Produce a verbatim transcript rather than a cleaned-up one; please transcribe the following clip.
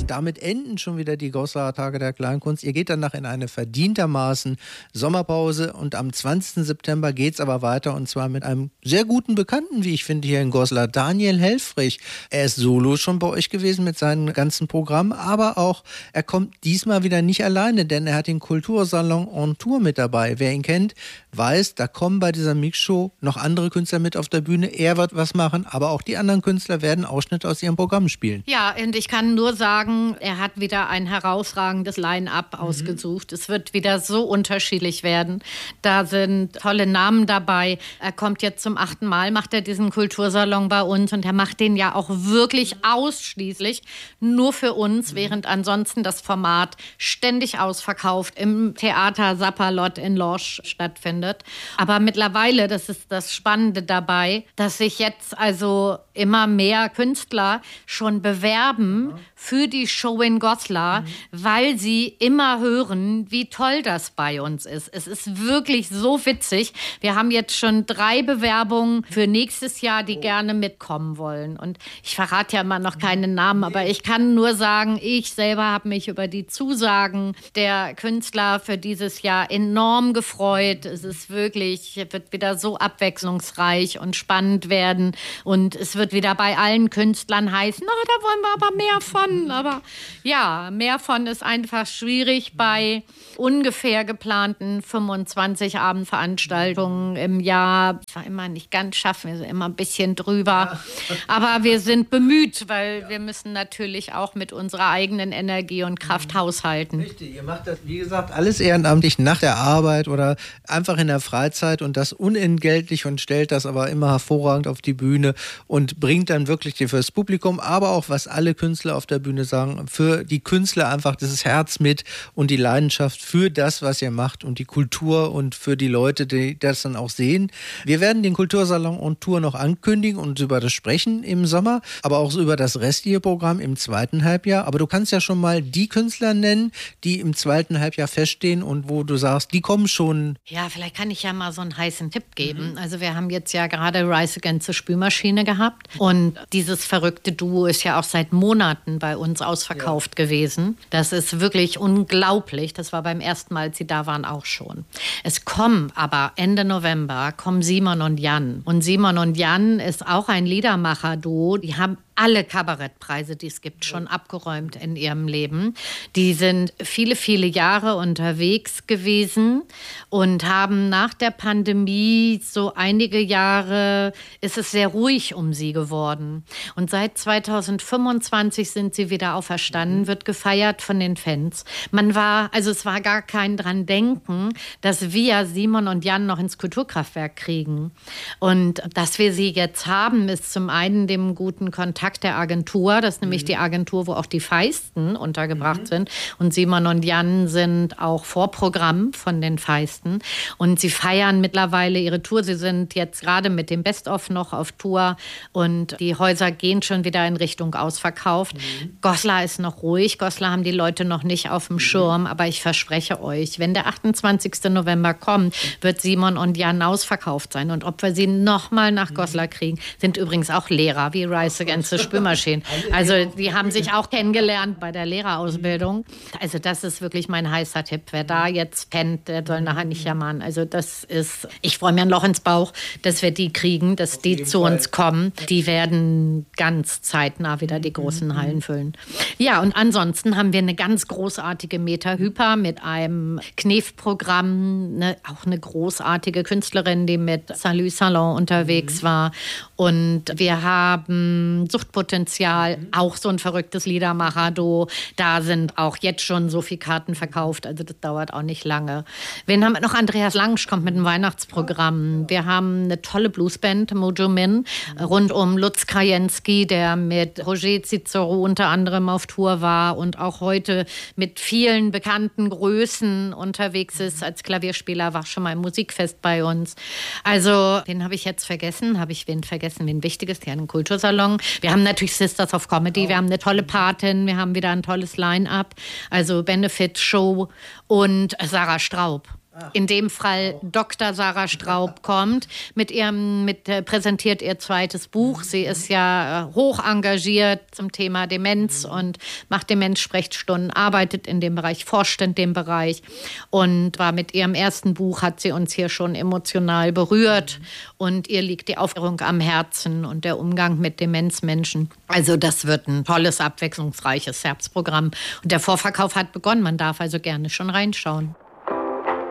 Und damit enden schon wieder die Goslar Tage der Kleinkunst. Ihr geht danach in eine verdientermaßen Sommerpause und am zwanzigsten September geht es aber weiter und zwar mit einem sehr guten Bekannten, wie ich finde, hier in Goslar, Daniel Helfrich. Er ist solo schon bei euch gewesen mit seinem ganzen Programm, aber auch, er kommt diesmal wieder nicht alleine, denn er hat den Kultursalon on Tour mit dabei. Wer ihn kennt, weiß, da kommen bei dieser Mixshow noch andere Künstler mit auf der Bühne. Er wird was machen, aber auch die anderen Künstler werden Ausschnitte aus ihrem Programm spielen. Ja, und ich kann nur sagen, er hat wieder ein herausragendes Line-up mhm. ausgesucht. Es wird wieder so unterschiedlich werden. Da sind tolle Namen dabei. Er kommt jetzt zum achten Mal, macht er diesen Kultursalon bei uns und er macht den ja auch wirklich ausschließlich nur für uns, mhm. während ansonsten das Format ständig ausverkauft im Theater Sapperlot in Lorsch stattfindet. Aber mittlerweile, das ist das Spannende dabei, dass sich jetzt also immer mehr Künstler schon bewerben für die Show in Goslar, mhm. weil sie immer hören, wie toll das bei uns ist. Es ist wirklich so witzig. Wir haben jetzt schon drei Bewerbungen für nächstes Jahr, die oh. gerne mitkommen wollen. Und ich verrate ja immer noch keine Namen, aber ich kann nur sagen, ich selber habe mich über die Zusagen der Künstler für dieses Jahr enorm gefreut. Es ist wirklich, wird wieder so abwechslungsreich und spannend werden. Und es wird wieder bei allen Künstlern heißen, oh, da wollen wir aber mehr von. Aber ja, mehr von ist einfach schwierig bei ungefähr geplanten fünfundzwanzig Abendveranstaltungen im Jahr. Das war immer nicht ganz schaffen, wir sind immer ein bisschen drüber. Aber wir sind bemüht, weil wir müssen natürlich auch mit unserer eigenen Energie und Kraft haushalten. Richtig, ihr macht das, wie gesagt, alles ehrenamtlich nach der Arbeit oder einfach in der Freizeit und das unentgeltlich und stellt das aber immer hervorragend auf die Bühne und bringt dann wirklich fürs Publikum, aber auch, was alle Künstler auf der Bühne sagen, für die Künstler einfach dieses Herz mit und die Leidenschaft für das, was ihr macht und die Kultur und für die Leute, die das dann auch sehen. Wir werden den Kultursalon on Tour noch ankündigen und über das sprechen im Sommer, aber auch so über das restliche Programm im zweiten Halbjahr. Aber du kannst ja schon mal die Künstler nennen, die im zweiten Halbjahr feststehen und wo du sagst, die kommen schon. Ja, vielleicht kann ich ja mal so einen heißen Tipp geben. Mhm. Also wir haben jetzt ja gerade Rise Against the Spülmaschine gehabt und dieses verrückte Duo ist ja auch seit Monaten bei uns ausverkauft ja. gewesen. Das ist wirklich unglaublich. Das war beim ersten Mal, als sie da waren, auch schon. Es kommen aber Ende November, kommen Simon und Jan. Und Simon und Jan ist auch ein Liedermacher-Duo. Die haben alle Kabarettpreise, die es gibt, schon abgeräumt in ihrem Leben. Die sind viele, viele Jahre unterwegs gewesen und haben nach der Pandemie so einige Jahre, ist es sehr ruhig um sie geworden. Und seit zweitausendfünfundzwanzig sind sie wieder auferstanden, wird gefeiert von den Fans. Man war, also es war gar kein dran denken, dass wir Simon und Jan noch ins Kulturkraftwerk kriegen. Und dass wir sie jetzt haben, ist zum einen dem guten Kontakt der Agentur, das ist nämlich mhm. die Agentur, wo auch die Feisten untergebracht mhm. sind. Und Simon und Jan sind auch Vorprogramm von den Feisten. Und sie feiern mittlerweile ihre Tour. Sie sind jetzt gerade mit dem Best-of noch auf Tour und die Häuser gehen schon wieder in Richtung ausverkauft. Mhm. Goslar ist noch ruhig. Goslar haben die Leute noch nicht auf dem mhm. Schirm. Aber ich verspreche euch, wenn der achtundzwanzigsten November kommt, wird Simon und Jan ausverkauft sein. Und ob wir sie nochmal nach Goslar kriegen, sind übrigens auch Lehrer wie Rise Against the Spülmaschinen. Also die haben sich auch kennengelernt bei der Lehrerausbildung. Also das ist wirklich mein heißer Tipp. Wer da jetzt pennt, der soll nachher nicht jammern. Also das ist, ich freue mir ein Loch ins Bauch, dass wir die kriegen, dass die zu uns kommen. Die werden ganz zeitnah wieder die großen Hallen füllen. Ja, und ansonsten haben wir eine ganz großartige Meta-Hyper mit einem Knef-Programm, ne, auch eine großartige Künstlerin, die mit Salut Salon unterwegs war. Und wir haben Suchtpotenzial, mhm. auch so ein verrücktes Liedermacher-Duo. Da sind auch jetzt schon so viele Karten verkauft, also das dauert auch nicht lange. Wen haben wir noch? Andreas Langsch kommt mit einem Weihnachtsprogramm. Wir haben eine tolle Bluesband, Mojo Min, rund um Lutz Krajewski, der mit Roger Cicero unter anderem auf Tour war und auch heute mit vielen bekannten Größen unterwegs ist. Als Klavierspieler war schon mal im Musikfest bei uns. Also, den habe ich jetzt vergessen. Habe ich wen vergessen? Wen Wichtiges? Die haben einen Kultursalon. Wir haben natürlich Sisters of Comedy. Wir haben eine tolle Patin. Wir haben wieder ein tolles Line-Up. Also Benefit-Show und Sarah Straub. in dem Fall Doktor Sarah Straub kommt. Mit ihrem, mit, äh, präsentiert ihr zweites Buch. Sie ist ja äh, hoch engagiert zum Thema Demenz und macht Demenzsprechstunden, arbeitet in dem Bereich, forscht in dem Bereich und war mit ihrem ersten Buch, hat sie uns hier schon emotional berührt und ihr liegt die Aufklärung am Herzen und der Umgang mit Demenzmenschen. Also das wird ein tolles, abwechslungsreiches Herbstprogramm. Und der Vorverkauf hat begonnen, man darf also gerne schon reinschauen.